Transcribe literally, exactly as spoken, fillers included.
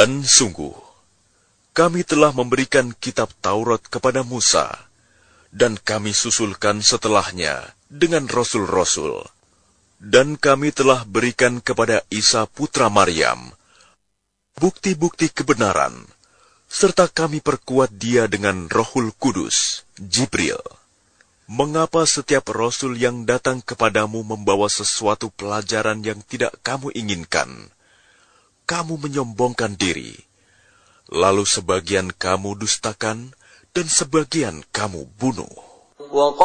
Dan sungguh, kami telah memberikan kitab Taurat kepada Musa, dan kami susulkan setelahnya dengan rasul-rasul. Dan kami telah berikan kepada Isa putra Maryam bukti-bukti kebenaran, serta kami perkuat dia dengan Rohul Kudus, Jibril. Mengapa setiap rasul yang datang kepadamu membawa sesuatu pelajaran yang tidak kamu inginkan? Kamu menyombongkan diri, lalu sebagian kamu dustakan, dan sebagian kamu bunuh.